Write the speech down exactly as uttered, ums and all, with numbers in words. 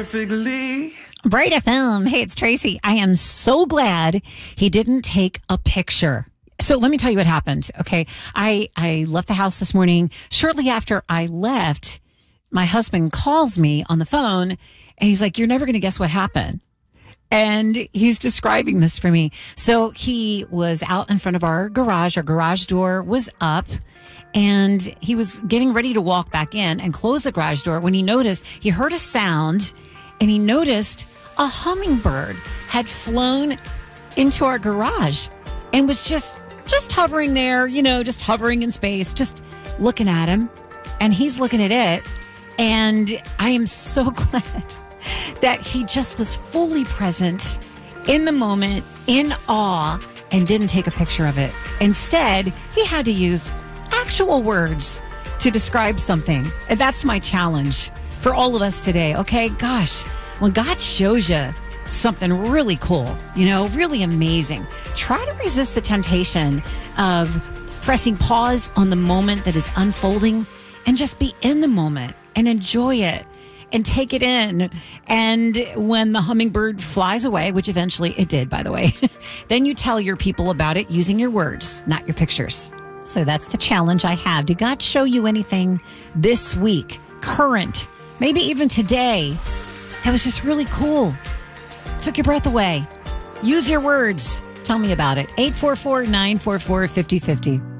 perfectly. Bright F M. Hey, it's Tracy. I am so glad he didn't take a picture. So let me tell you what happened. Okay. I, I left the house this morning. Shortly after I left, my husband calls me on the phone and he's like, you're never going to guess what happened. And he's describing this for me. So he was out in front of our garage. Our garage door was up and he was getting ready to walk back in and close the garage door when he noticed, he heard a sound and he noticed a hummingbird had flown into our garage and was just, just hovering there, you know, just hovering in space, just looking at him. And he's looking at it. And I am so glad that he just was fully present in the moment, in awe, and didn't take a picture of it. Instead, he had to use actual words to describe something. And that's my challenge for all of us today. Okay, gosh, when God shows you something really cool, you know, really amazing, try to resist the temptation of pressing pause on the moment that is unfolding and just be in the moment and enjoy it and take it in. And when the hummingbird flies away, which eventually it did, by the way, then you tell your people about it using your words, not your pictures. So that's the challenge I have. Did God show you anything this week, current, maybe even today, that was just really cool? Took your breath away. Use your words. Tell me about it. eight four four, nine four four, five oh five oh.